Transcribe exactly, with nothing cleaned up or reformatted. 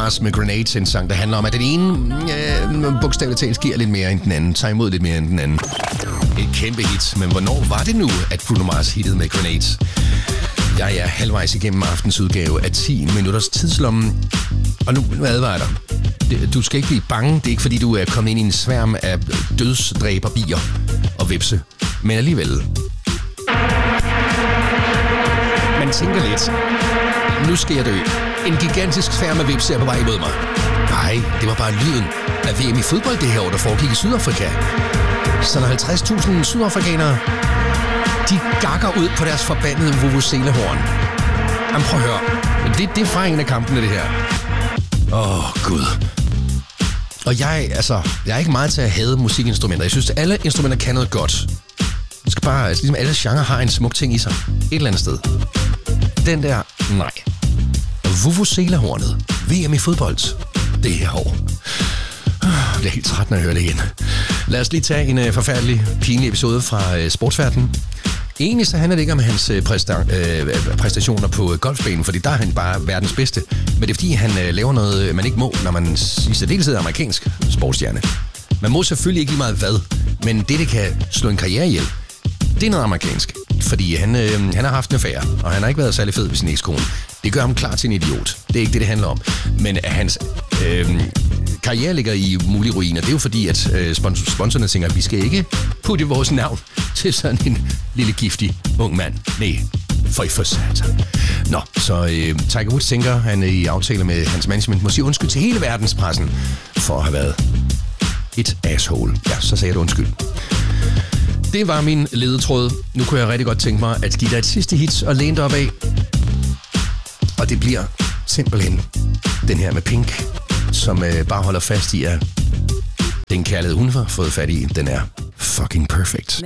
Mars med Grenades, en sang, der handler om, at den ene øh, bogstaveligt talt giver lidt mere end den anden, tager imod lidt mere end den anden. Et kæmpe hit, men hvornår var det nu, at Bruno Mars hittede med Grenades? Jeg er halvvejs igennem aftens udgave af ti minutters tidslomme, og nu, nu advarer jeg dig. Du skal ikke blive bange, det er ikke fordi, du er kommet ind i en sværm af dødsdræberbier og vipse, men alligevel. Man tænker lidt, nu skal jeg dø. En gigantisk sværm af vipse er på vej imod mig. Nej, det var bare lyden af V M i fodbold det her år, der foregik i Sydafrika. Så når halvtreds tusind sydafrikanere, de gakker ud på deres forbandede vuvuzela-horn. Jamen prøv at høre, det, det er fejringen af kampene, det her. Åh, oh, Gud. Og jeg, altså, jeg er ikke meget til at hade musikinstrumenter. Jeg synes, at alle instrumenter kan noget godt. Det skal bare, altså, ligesom alle genrer har en smuk ting i sig. Et eller andet sted. Den der, nej. Vuvuzela-hornet. V M i fodbold. Det her år. Jeg er helt træt, når jeg hører det igen. Lad os lige tage en uh, forfærdelig, pinlig episode fra uh, sportsverdenen. Egentlig så handler det ikke om hans uh, præsta- uh, præstationer på uh, golfbanen, fordi der er han bare verdens bedste. Men det er fordi, han uh, laver noget, man ikke må, når man i særdeleshed er amerikansk sportsstjerne. Man må selvfølgelig ikke lige meget hvad, men det, det kan slå en karriere ihjel, det er noget amerikansk. Fordi han, øh, han har haft en affære, og han har ikke været særlig fed ved sin ekskone. Det gør ham klar til en idiot. Det er ikke det, det handler om. Men hans øh, karriere ligger i mulige ruiner. Det er jo fordi, at øh, sponsorerne tænker, at vi skal ikke putte vores navn til sådan en lille giftig ung mand. Nej, for i for satan. Nå, så øh, Tiger Woods tænker, han er i aftale med hans management, må sige undskyld til hele verdenspressen for at have været et asshole. Ja, så sagde jeg det undskyld. Det var min ledetråd. Nu kunne jeg rigtig godt tænke mig at give dig et sidste hit og læne dig op af. Og det bliver simpelthen den her med Pink, som øh, bare holder fast i, at den kærlighed, hun har fået fat i, den er fucking perfect.